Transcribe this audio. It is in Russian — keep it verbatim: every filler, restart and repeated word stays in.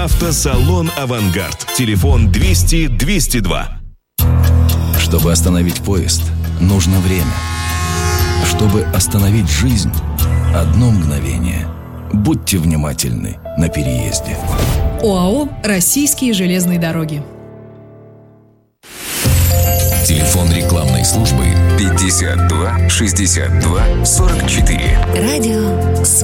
Автосалон «Авангард». Телефон двести двести два. Чтобы остановить поезд, нужно время. Чтобы остановить жизнь, одно мгновение. Будьте внимательны на переезде. ОАО «Российские железные дороги». Телефон рекламной службы пятьдесят два шестьдесят два сорок четыре. Радио